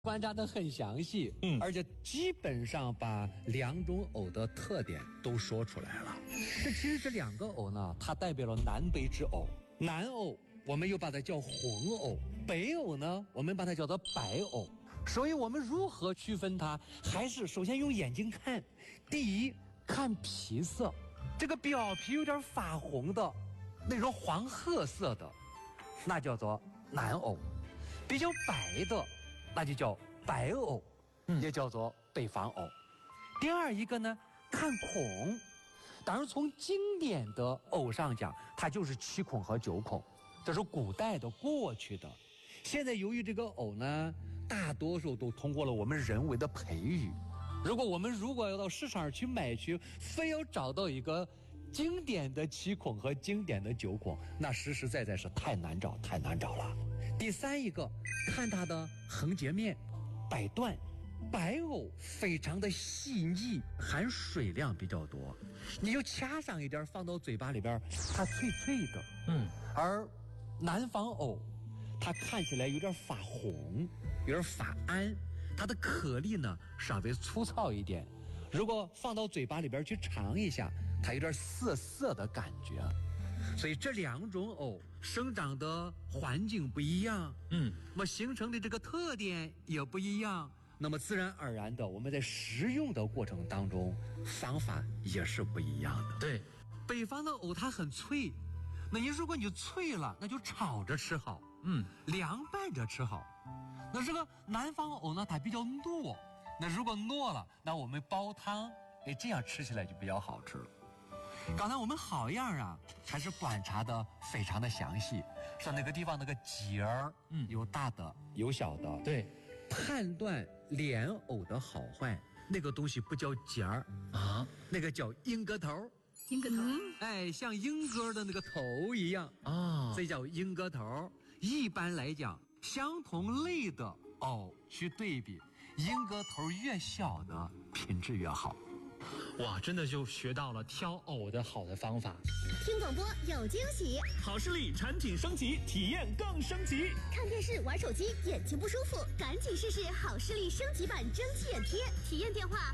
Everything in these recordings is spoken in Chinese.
观察得很详细，而且基本上把两种藕的特点都说出来了。这其实这两个藕呢，它代表了南北之藕。南藕我们又把它叫红藕，北藕呢我们把它叫做白藕。所以我们如何区分它？还是首先用眼睛看。第一，看皮色，这个表皮有点发红的，那种黄褐色的，那叫做南藕；比较白的，那就叫白藕，也叫做北方藕。第二一个呢，看孔。当然从经典的藕上讲，它就是7孔和9孔，这是古代的过去的。现在由于这个藕呢，大多数都通过了我们人为的培育。我们要到市场上去买去，非要找到一个经典的7孔和经典的9孔，那实实在在是太难找了。第三一个，看它的横截面、摆段。白藕非常的细腻，含水量比较多，你就掐上一点放到嘴巴里边，它脆脆的。而南方藕，它看起来有点发红，有点发暗，它的颗粒呢稍微粗糙一点。如果放到嘴巴里边去尝一下，它有点涩涩的感觉。所以这两种藕生长的环境不一样，那么形成的这个特点也不一样。那么自然而然的，我们在食用的过程当中，方法也是不一样的。 对， 北方的藕它很脆，那如果你脆了，那就炒着吃好，凉拌着吃好。那这个南方藕呢，它比较糯，那如果糯了，那我们煲汤，这样吃起来就比较好吃了。刚才我们好样啊，还是观察的非常的详细，说那个地方那个节儿，有大的有小的， 对， 判断莲藕的好坏，那个东西不叫节儿啊，那个叫鹰鸽头。 鹰鸽头， 像鹰鸽的那个头一样啊，这叫鹰鸽头。一般来讲，相同类的藕去对比，鹰鸽头越小的品质越好。 哇，真的就学到了挑藕的好的方法。 听广播有惊喜， 好视力产品升级，体验更升级。 看电视玩手机眼睛不舒服，赶紧试试好视力升级版蒸汽眼贴。体验电话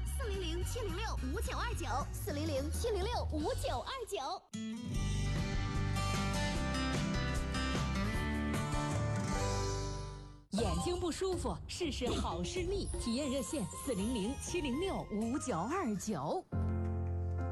400-706-5929，400-706-5929。 眼睛不舒服，试试好视力。体验热线400-706-5929。